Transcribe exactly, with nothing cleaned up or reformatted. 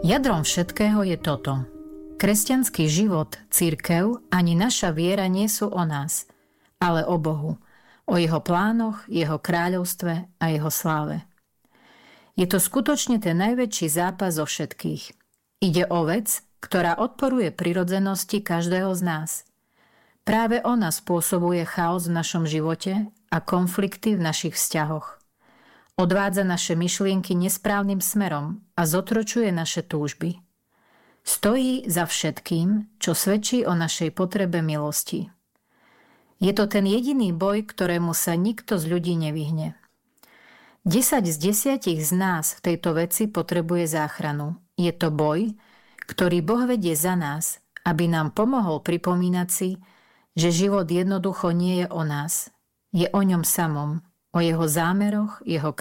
Jadrom všetkého je toto. Kresťanský život, cirkev ani naša viera nie sú o nás, ale o Bohu, o jeho plánoch, jeho kráľovstve a jeho sláve. Je to skutočne ten najväčší zápas zo všetkých. Ide o vec, ktorá odporuje prirodzenosti každého z nás. Práve ona spôsobuje chaos v našom živote a konflikty v našich vzťahoch. Odvádza naše myšlienky nesprávnym smerom a zotročuje naše túžby. Stojí za všetkým, čo svedčí o našej potrebe milosti. Je to ten jediný boj, ktorému sa nikto z ľudí nevyhne. Desať z desiatich z nás v tejto veci potrebuje záchranu. Je to boj, ktorý Boh vedie za nás, aby nám pomohol pripomínať si, že život jednoducho nie je o nás. Je o ňom samom, o jeho zámeroch, jeho